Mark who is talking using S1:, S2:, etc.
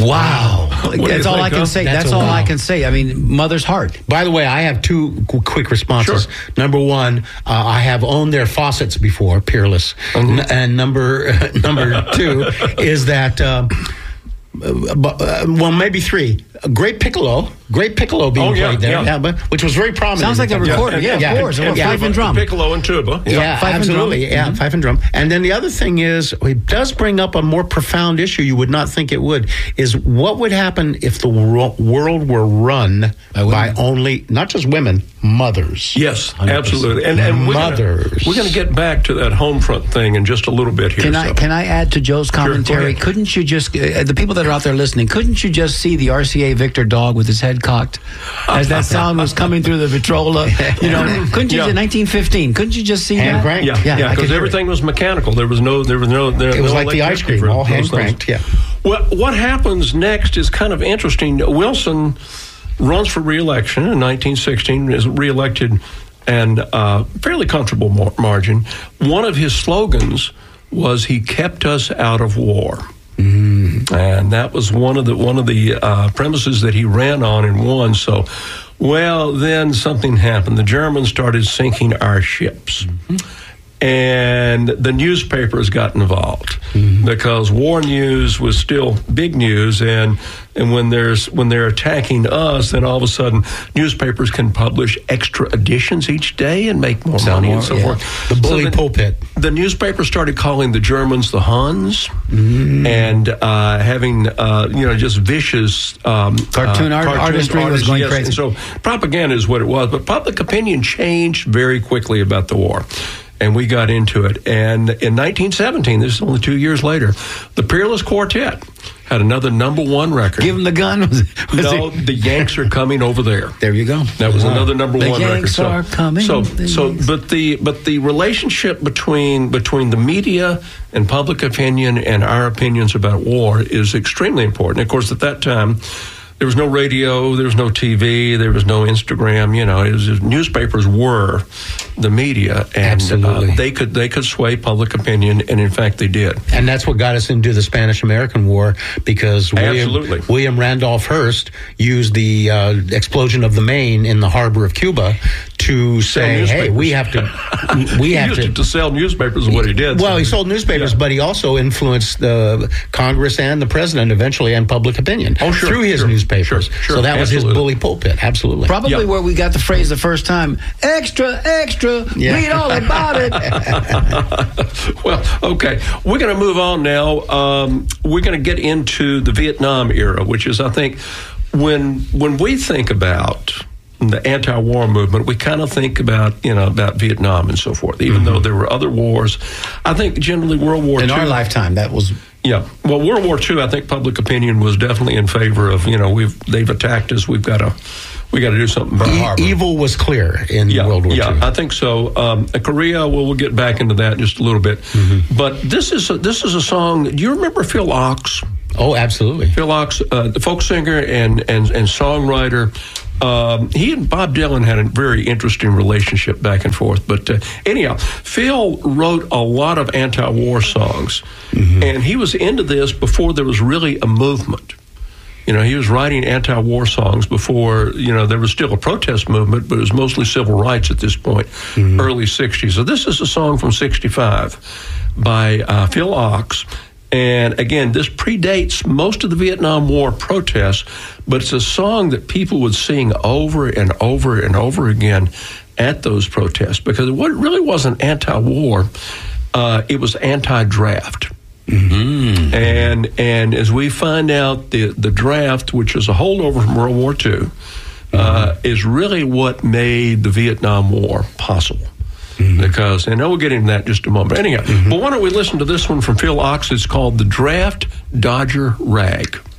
S1: Wow.
S2: That's all I can say. That's all I can say. I mean, mother's heart.
S1: By the way, I have two quick responses.
S3: Sure.
S1: Number one, I have owned their faucets before, Peerless. And number two is that, well, maybe three. Great piccolo being played there, but, which was very prominent.
S2: Sounds like a recorder, of course. Fife and drum.
S3: Piccolo and tuba.
S1: Yeah, absolutely.
S2: And
S1: fife and drum. And then the other thing is, it does bring up a more profound issue you would not think it would, is what would happen if the world were run by only, not just women, mothers.
S3: Yes, 100%. Absolutely. And
S1: mothers.
S3: We're going to get back to that home front thing in just a little bit here.
S2: Can I add to Joe's commentary?
S3: Sure,
S2: couldn't you just, the people that are out there listening, couldn't you just see the RCA Victor dog with his head cocked as that sound was coming through the Vitrola? Couldn't you, 1915, couldn't you just see
S1: hand
S2: that?
S1: cranked?
S3: Yeah, because everything was mechanical. There was no.
S1: It was like the ice cream, all hand cranked. Yeah.
S3: Well, what happens next is kind of interesting. Wilson runs for re-election in 1916, is re-elected and fairly comfortable margin. One of his slogans was, "He kept us out of war." And that was one of the premises that he ran on and won. So, well, then something happened. The Germans started sinking our ships. And the newspapers got involved because war news was still big news, and when they're attacking us, then all of a sudden newspapers can publish extra editions each day and make more money and so forth.
S1: The bully pulpit.
S3: The newspaper started calling the Germans the Huns, and having just vicious
S2: cartoon artistry was going crazy.
S3: And so propaganda is what it was, but public opinion changed very quickly about the war. And we got into it. And in 1917, this is only 2 years later, the Peerless Quartet had another #1 record.
S2: Give them the gun.
S3: No, the Yanks are coming over there.
S2: There you go.
S3: That was another #1 record.
S2: The Yanks are coming.
S3: But the relationship between the media and public opinion and our opinions about war is extremely important. Of course, at that time, there was no radio, there was no TV, there was no Instagram. Newspapers were the media, and they could sway public opinion, and in fact they did.
S1: And that's what got us into the Spanish-American War, because William Randolph Hearst used the explosion of the Maine in the harbor of Cuba to say, "Hey, we have to."
S3: He used it to sell newspapers. Is what he did.
S1: Well, he sold newspapers, but he also influenced the Congress and the president eventually, and public opinion through his newspapers.
S3: Sure,
S1: so that was his bully pulpit. Absolutely.
S2: Probably where we got the phrase the first time, extra, extra, read all about it.
S3: Well, okay. We're going to move on now. We're going to get into the Vietnam era, which is, I think, when we think about the anti-war movement, we kind of think about Vietnam and so forth, even though there were other wars. I think generally World War II.
S2: In our lifetime, that was...
S3: Yeah. Well, World War II, I think public opinion was definitely in favor of, they've attacked us, we got to do something about Harbor.
S1: Evil was clear in World War II.
S3: Yeah, I think so. Korea, we'll get back into that in just a little bit. But this is a song. Do you remember Phil Ochs?
S1: Oh, absolutely.
S3: Phil Ochs, the folk singer and songwriter. He and Bob Dylan had a very interesting relationship back and forth. But anyhow, Phil wrote a lot of anti-war songs, and he was into this before there was really a movement. He was writing anti-war songs before, there was still a protest movement, but it was mostly civil rights at this point, early 60s. So this is a song from 65 by Phil Ochs. And again, this predates most of the Vietnam War protests, but it's a song that people would sing over and over and over again at those protests, because it really wasn't anti-war, it was anti-draft. And as we find out, the draft, which is a holdover from World War II, is really what made the Vietnam War possible. Because, and we'll get into that in just a moment. Anyhow, but why don't we listen to this one from Phil Ochs? It's called The Draft Dodger Rag.